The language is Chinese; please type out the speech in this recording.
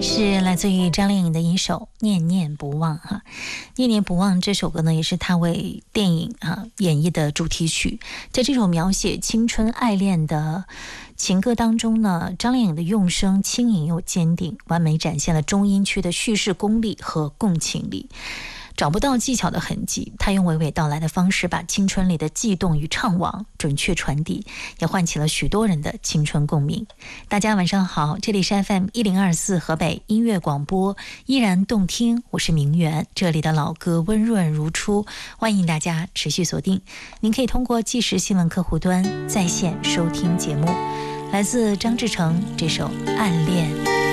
是来自于张靓颖的一首《念念不忘》哈，《念念不忘》这首歌呢，也是她为电影演绎的主题曲。在这首描写青春爱恋的情歌当中呢，张靓颖的用声轻盈又坚定，完美展现了中音区的叙事功力和共情力。找不到技巧的痕迹，他用娓娓道来的方式把青春里的悸动与怅惘准确传递，也唤起了许多人的青春共鸣。大家晚上好，这里是 FM1024 河北音乐广播，依然动听，我是明媛，这里的老歌温润如初，欢迎大家持续锁定。您可以通过即时新闻客户端在线收听节目。来自张志成这首《暗恋》。